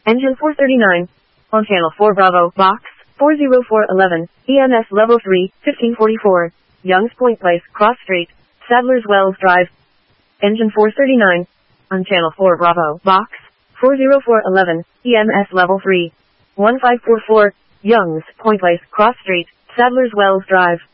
Engine 439. On channel 4 Bravo, box, 40411, EMS level 3, 1544. Youngs Point Place, Cross Street, Sadler's Wells Drive. Engine 439. On channel 4 Bravo, box, 40411, EMS level 3, 1544. Youngs Point Place, Cross Street, Sadler's Wells Drive.